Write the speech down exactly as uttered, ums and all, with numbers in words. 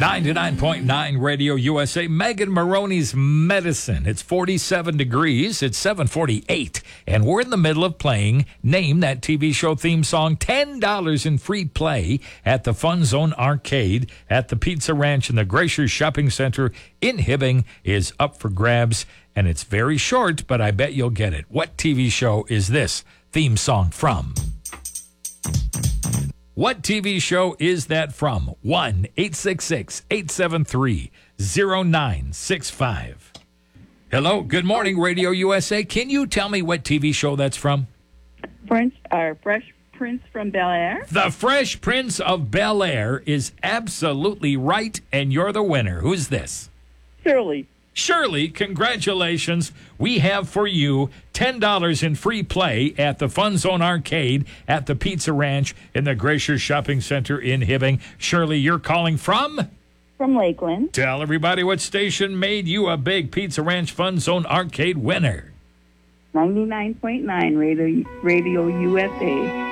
ninety-nine point nine Radio U S A. Megan Maroney's Medicine. It's forty-seven degrees. It's seven forty-eight. And we're in the middle of playing Name That T V Show Theme Song. ten dollars in free play at the Fun Zone Arcade at the Pizza Ranch in the Glacier Shopping Center in Hibbing is up for grabs. And it's very short, but I bet you'll get it. What T V show is this theme song from? What T V show is that from? one eight six six, eight seven three, zero nine six five. Hello, good morning, Radio U S A. Can you tell me what T V show that's from? Prince, uh, Fresh Prince from Bel-Air. The Fresh Prince of Bel-Air is absolutely right, and you're the winner. Who's this? Shirley. Shirley, congratulations. We have for you ten dollars in free play at the Fun Zone Arcade at the Pizza Ranch in the Glacier Shopping Center in Hibbing. Shirley, you're calling from? From Lakeland. Tell everybody what station made you a big Pizza Ranch Fun Zone Arcade winner. ninety-nine point nine Radio, Radio U S A.